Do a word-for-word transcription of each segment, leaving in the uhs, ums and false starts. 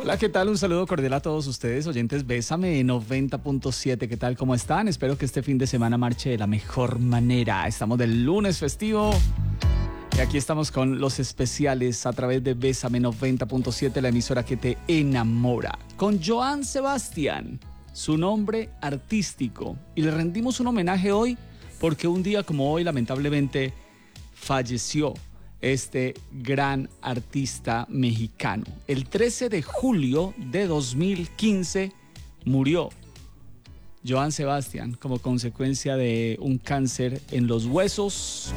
Hola, ¿qué tal? Un saludo cordial a todos ustedes, oyentes Bésame noventa punto siete. ¿Qué tal? ¿Cómo están? Espero que este fin de semana marche de la mejor manera. Estamos del lunes festivo y aquí estamos con los especiales a través de Bésame noventa punto siete, la emisora que te enamora. Con Joan Sebastián, su nombre artístico. Y le rendimos un homenaje hoy porque un día como hoy, lamentablemente, falleció este gran artista mexicano. El trece de julio de dos mil quince murió Joan Sebastián como consecuencia de un cáncer en los huesos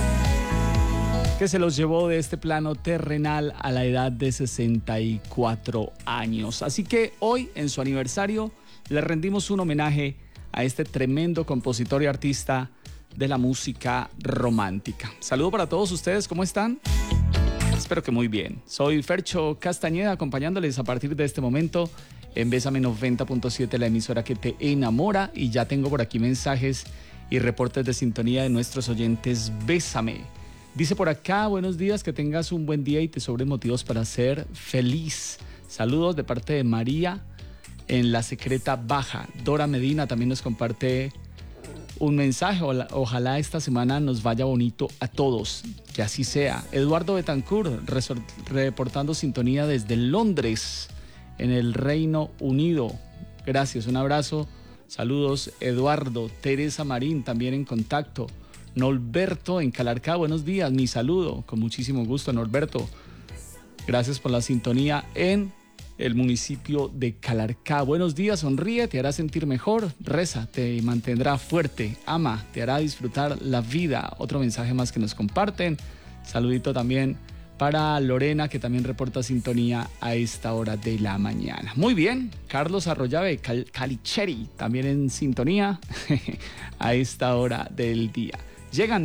que se los llevó de este plano terrenal a la edad de sesenta y cuatro años. Así que hoy, en su aniversario, le rendimos un homenaje a este tremendo compositor y artista de la música romántica. Saludo para todos ustedes, ¿cómo están? Espero que muy bien. Soy Fercho Castañeda, acompañándoles a partir de este momento en Bésame noventa punto siete, la emisora que te enamora, y ya tengo por aquí mensajes y reportes de sintonía de nuestros oyentes Bésame. Dice por acá: buenos días, que tengas un buen día y te sobren motivos para ser feliz. Saludos de parte de María en La Secreta Baja. Dora Medina también nos comparte un mensaje. Ojalá esta semana nos vaya bonito a todos, que así sea. Eduardo Betancourt reportando sintonía desde Londres, en el Reino Unido. Gracias, un abrazo. Saludos, Eduardo. Teresa Marín también en contacto. Norberto en Calarcá, buenos días, mi saludo. Con muchísimo gusto, Norberto. Gracias por la sintonía en el municipio de Calarcá. Buenos días, sonríe, te hará sentir mejor, reza, te mantendrá fuerte, ama, te hará disfrutar la vida. Otro mensaje más que nos comparten. Saludito también para Lorena, que también reporta sintonía a esta hora de la mañana. Muy bien, Carlos Arroyave, Cal- Calicheri, también en sintonía a esta hora del día. Llegan